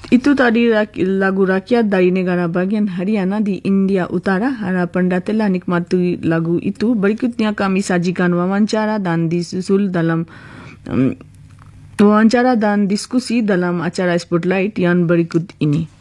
Itu tadi lagu rakyat dari negara bagian Haryana di India Utara. Harap Anda telah nikmati lagu itu. Berikutnya kami sajikan wawancara dan wawancara dan diskusi dalam acara Spotlight yang berikut ini.